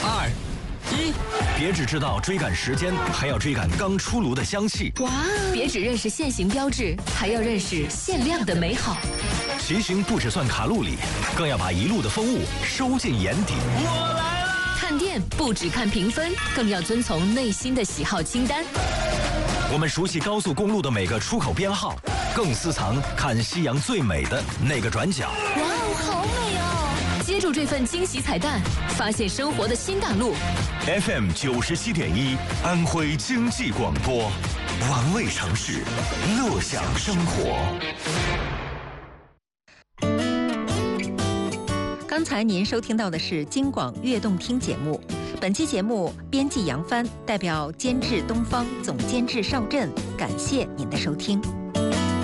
2、1，别只知道追赶时间，还要追赶刚出炉的香气。 哇！别只认识限行标志，还要认识限量的美好。 骑行不只算卡路里，更要把一路的风物收进眼底。 我来了！ 看店不只看评分，更要遵从内心的喜好清单。 我们熟悉高速公路的每个出口编号，更私藏看夕阳最美的那个转角。 哇哦，好美哦！接住这份惊喜彩蛋，发现生活的新大陆。 FM 97.1，安徽经济广播，玩味城市，乐享生活。 刚才您收听到的是京广悦动听节目，本期节目编辑杨帆，代表监制东方，总监制邵震，感谢您的收听。